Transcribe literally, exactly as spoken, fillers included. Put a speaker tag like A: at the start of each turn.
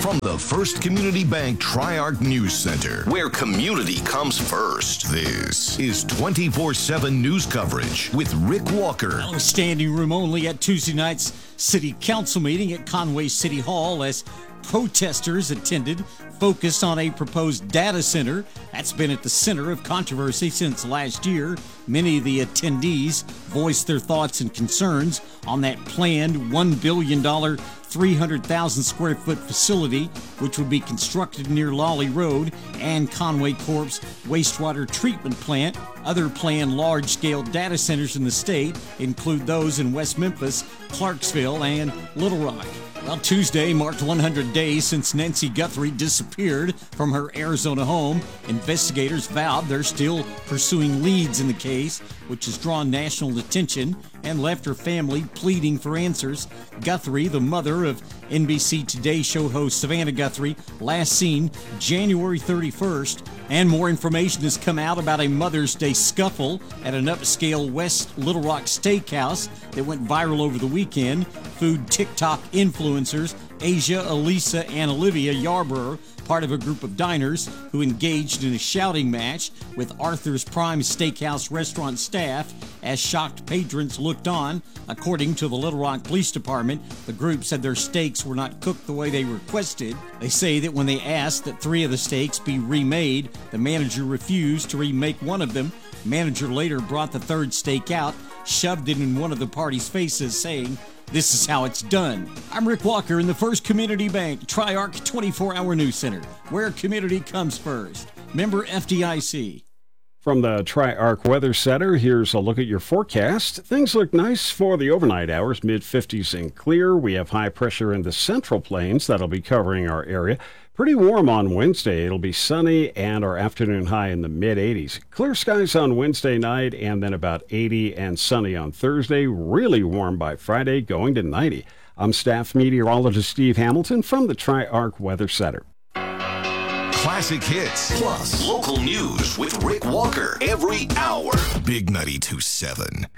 A: From the First Community Bank Tri-Arc News Center, where community comes first, this is twenty-four seven news coverage with Rick Walker.
B: Well, standing room only at Tuesday night's City Council meeting at Conway City Hall as protesters attended, focused on a proposed data center that's been at the center of controversy since last year. Many of the attendees voiced their thoughts and concerns on that planned one billion dollars, three hundred thousand square foot facility, which would be constructed near Lawley Road and Conway Corp's wastewater treatment plant. Other planned large-scale data centers in the state include those in West Memphis, Clarksville, and Little Rock. Well, Tuesday marked one hundred days since Nancy Guthrie disappeared from her Arizona home. Investigators vowed they're still pursuing leads in the case, which has drawn national attention and left her family pleading for answers. Guthrie, the mother of N B C Today show host Savannah Guthrie, last seen January thirty-first. And more information has come out about a Mother's Day scuffle at an upscale West Little Rock steakhouse that went viral over the weekend. Food TikTok influencers Asia, Elisa, and Olivia Yarborough, part of a group of diners who engaged in a shouting match with Arthur's Prime Steakhouse restaurant staff as shocked patrons looked on. According to the Little Rock Police Department, the group said their steaks were not cooked the way they requested. They say that when they asked that three of the steaks be remade, the manager refused to remake one of them. Manager later brought the third steak out, shoved it in one of the party's faces, saying, "This is how it's done." I'm Rick Walker in the First Community Bank Tri-Arc twenty-four hour News Center, where community comes first. Member F D I C.
C: From the Tri-Arc Weather Center, here's a look at your forecast. Things look nice for the overnight hours, mid fifties and clear. We have high pressure in the Central Plains that'll be covering our area. Pretty warm on Wednesday. It'll be sunny and our afternoon high in the mid eighties. Clear skies on Wednesday night and then about eighty and sunny on Thursday. Really warm by Friday, going to ninety. I'm staff meteorologist Steve Hamilton from the Tri-Arc Weather Center.
A: Classic hits plus local news with Rick Walker every hour. Big ninety-two point seven.